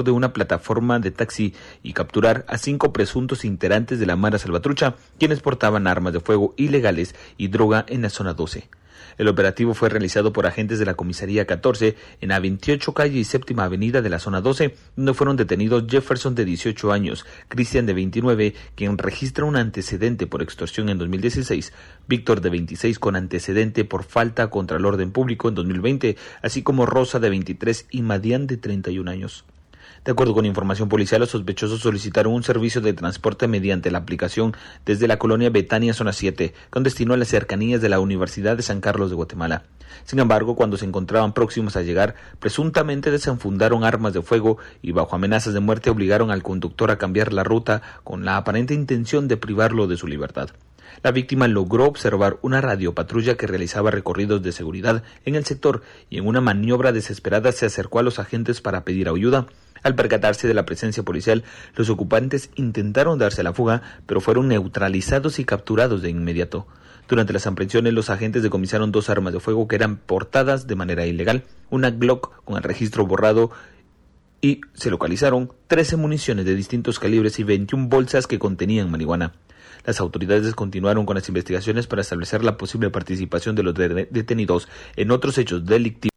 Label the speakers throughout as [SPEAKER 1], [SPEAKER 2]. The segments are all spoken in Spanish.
[SPEAKER 1] de una plataforma de taxi y capturar a 5 presuntos integrantes de la Mara Salvatrucha, quienes portaban armas de fuego ilegales y droga en la zona 12. El operativo fue realizado por agentes de la Comisaría 14 en la 28 calle y séptima avenida de la zona 12, donde fueron detenidos Jefferson de 18 años, Cristian de 29, quien registra un antecedente por extorsión en 2016, Víctor de 26 con antecedente por falta contra el orden público en 2020, así como Rosa de 23 y Madián de 31 años. De acuerdo con información policial, los sospechosos solicitaron un servicio de transporte mediante la aplicación desde la colonia Betania, zona 7, con destino a las cercanías de la Universidad de San Carlos de Guatemala. Sin embargo, cuando se encontraban próximos a llegar, presuntamente desenfundaron armas de fuego y bajo amenazas de muerte obligaron al conductor a cambiar la ruta con la aparente intención de privarlo de su libertad. La víctima logró observar una radiopatrulla que realizaba recorridos de seguridad en el sector y en una maniobra desesperada se acercó a los agentes para pedir ayuda. Al percatarse de la presencia policial, los ocupantes intentaron darse a la fuga, pero fueron neutralizados y capturados de inmediato. Durante las aprehensiones, los agentes decomisaron 2 armas de fuego que eran portadas de manera ilegal, una Glock con el registro borrado, y se localizaron 13 municiones de distintos calibres y 21 bolsas que contenían marihuana. Las autoridades continuaron con las investigaciones para establecer la posible participación de los detenidos en otros hechos delictivos.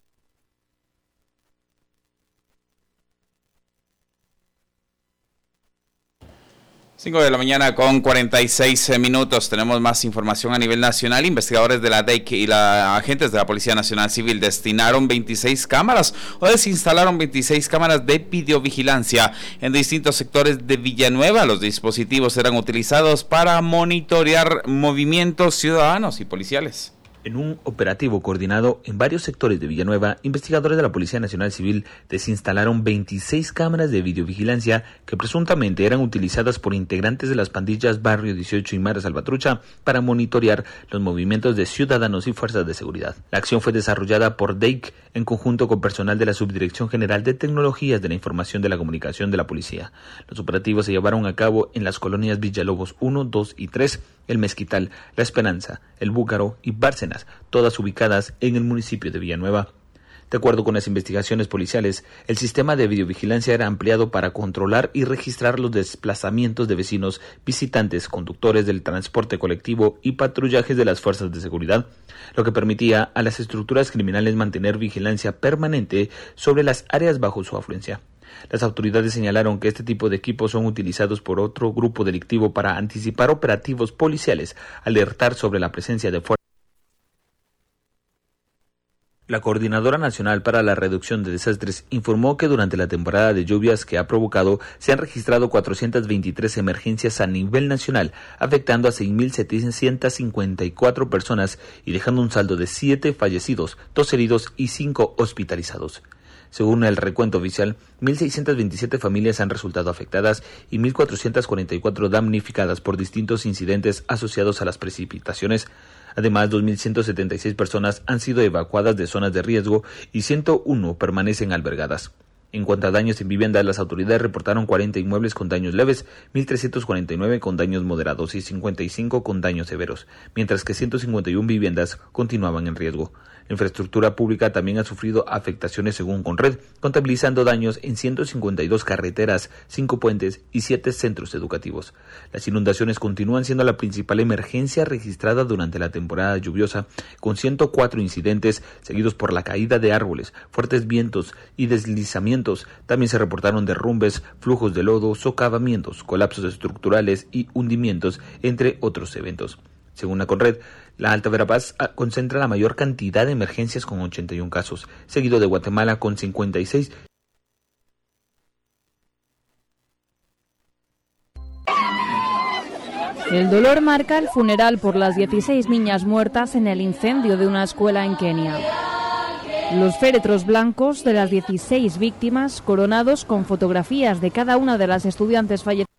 [SPEAKER 2] 5 de la mañana con 46 minutos. Tenemos más información a nivel nacional. Investigadores de la DEIC y agentes de la Policía Nacional Civil destinaron 26 cámaras o desinstalaron 26 cámaras de videovigilancia en distintos sectores de Villanueva. Los dispositivos serán utilizados para monitorear movimientos ciudadanos y policiales.
[SPEAKER 1] En un operativo coordinado en varios sectores de Villanueva, investigadores de la Policía Nacional Civil desinstalaron 26 cámaras de videovigilancia que presuntamente eran utilizadas por integrantes de las pandillas Barrio 18 y Mara Salvatrucha para monitorear los movimientos de ciudadanos y fuerzas de seguridad. La acción fue desarrollada por DEIC en conjunto con personal de la Subdirección General de Tecnologías de la Información de la Comunicación de la Policía. Los operativos se llevaron a cabo en las colonias Villalobos 1, 2 y 3, El Mezquital, La Esperanza, El Búcaro y Bárcenas, todas ubicadas en el municipio de Villanueva. De acuerdo con las investigaciones policiales, el sistema de videovigilancia era ampliado para controlar y registrar los desplazamientos de vecinos, visitantes, conductores del transporte colectivo y patrullajes de las fuerzas de seguridad, lo que permitía a las estructuras criminales mantener vigilancia permanente sobre las áreas bajo su afluencia. Las autoridades señalaron que este tipo de equipos son utilizados por otro grupo delictivo para anticipar operativos policiales, alertar sobre la presencia de fuerzas. La Coordinadora Nacional para la Reducción de Desastres informó que durante la temporada de lluvias que ha provocado se han registrado 423 emergencias a nivel nacional, afectando a 6.754 personas y dejando un saldo de 7 fallecidos, 2 heridos y 5 hospitalizados. Según el recuento oficial, 1.627 familias han resultado afectadas y 1.444 damnificadas por distintos incidentes asociados a las precipitaciones. Además, 2.176 personas han sido evacuadas de zonas de riesgo y 101 permanecen albergadas. En cuanto a daños en viviendas, las autoridades reportaron 40 inmuebles con daños leves, 1.349 con daños moderados y 55 con daños severos, mientras que 151 viviendas continuaban en riesgo. La infraestructura pública también ha sufrido afectaciones según Conred, contabilizando daños en 152 carreteras, 5 puentes y 7 centros educativos. Las inundaciones continúan siendo la principal emergencia registrada durante la temporada lluviosa, con 104 incidentes seguidos por la caída de árboles, fuertes vientos y deslizamientos. También se reportaron derrumbes, flujos de lodo, socavamientos, colapsos estructurales y hundimientos, entre otros eventos. Según la Conred, la Alta Verapaz concentra la mayor cantidad de emergencias con 81 casos, seguido de Guatemala con 56.
[SPEAKER 3] El dolor marca el funeral por las 16 niñas muertas en el incendio de una escuela en Kenia. Los féretros blancos de las 16 víctimas, coronados con fotografías de cada una de las estudiantes fallecidas,